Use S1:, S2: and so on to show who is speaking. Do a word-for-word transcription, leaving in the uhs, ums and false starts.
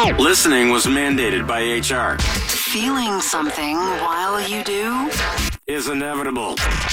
S1: Listening was mandated by H R.
S2: Feeling something while you do
S1: Is inevitable.